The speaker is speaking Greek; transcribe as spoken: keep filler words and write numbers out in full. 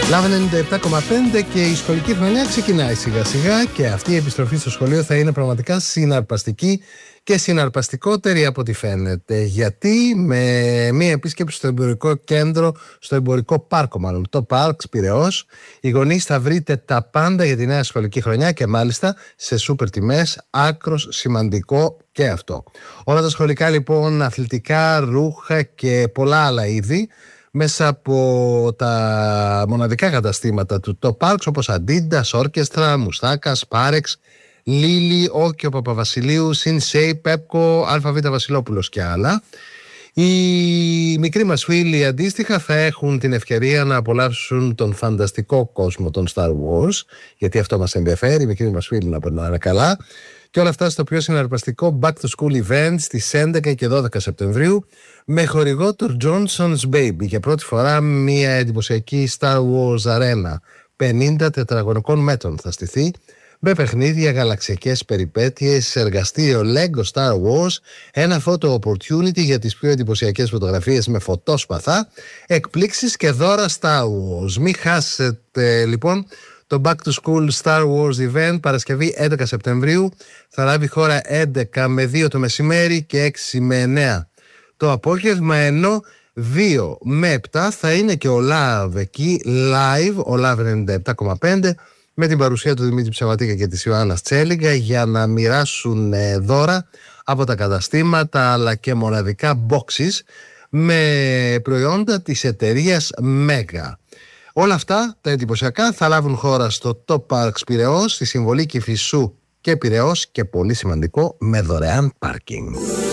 Λαβ ενενήντα επτά κόμμα πέντε και η σχολική χρονιά ξεκινάει σιγά σιγά και αυτή η επιστροφή στο σχολείο θα είναι πραγματικά συναρπαστική και συναρπαστικότερη από ό,τι φαίνεται. Γιατί με μία επίσκεψη στο εμπορικό κέντρο, στο εμπορικό πάρκο μάλλον, το Parks Πειραιώς, οι γονείς θα βρείτε τα πάντα για τη νέα σχολική χρονιά και μάλιστα σε σούπερ τιμές, άκρος σημαντικό και αυτό. Όλα τα σχολικά λοιπόν, αθλητικά, ρούχα και πολλά άλλα είδη, μέσα από τα μοναδικά καταστήματα του Top Parks όπως Adidas, Orchestra, Moustakas, Parex, Lily, Όκιο Παπαβασιλείου, Sinsei, Pepco, ΑΒ Βασιλόπουλος και άλλα. Οι μικροί μας φίλοι αντίστοιχα θα έχουν την ευκαιρία να απολαύσουν τον φανταστικό κόσμο των Star Wars, γιατί αυτό μας ενδιαφέρει, οι μικροί μας φίλοι να περνάνε καλά. Και όλα αυτά στο πιο συναρπαστικό Back to School Event στις έντεκα και δώδεκα Σεπτεμβρίου με χορηγό το Johnson's Baby. Για πρώτη φορά μια εντυπωσιακή Star Wars Arena πενήντα τετραγωνικών μέτρων θα στηθεί με παιχνίδια, γαλαξιακές περιπέτειες, εργαστήριο Lego Star Wars, ένα photo opportunity για τις πιο εντυπωσιακές φωτογραφίες με φωτόσπαθα, εκπλήξεις και δώρα Star Wars. Μην χάσετε λοιπόν το Back to School Star Wars Event Παρασκευή έντεκα Σεπτεμβρίου. Θα λάβει χώρα έντεκα με δύο το μεσημέρι και έξι με εννέα το απόγευμα, ενώ δύο με επτά θα είναι και ο Λαβ εκεί live, ο Λαβ ενενήντα επτά κόμμα πέντε, με την παρουσία του Δημήτρη Ψευατίκα και της Ιωάννας Τσέλιγκα για να μοιράσουν δώρα από τα καταστήματα αλλά και μοναδικά boxes με προϊόντα της εταιρείας Mega. Όλα αυτά τα εντυπωσιακά θα λάβουν χώρα στο Top Parks Πειραιώς, στη συμβολή Κηφισού και Πειραιώς και πολύ σημαντικό με δωρεάν πάρκινγκ.